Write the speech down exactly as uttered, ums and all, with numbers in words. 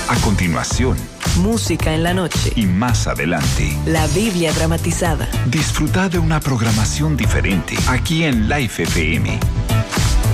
A continuación, música en la noche. Y más adelante, la Biblia dramatizada. Disfruta de una programación diferente aquí en Life F M.